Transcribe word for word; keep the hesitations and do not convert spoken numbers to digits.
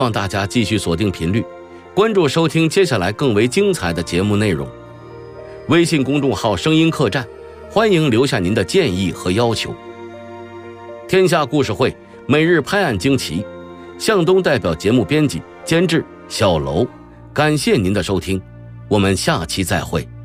望大家继续锁定频率，关注收听接下来更为精彩的节目内容。微信公众号声音客栈，欢迎留下您的建议和要求。天下故事会每日拍案惊奇，向东代表节目编辑监制小楼，感谢您的收听，我们下期再会。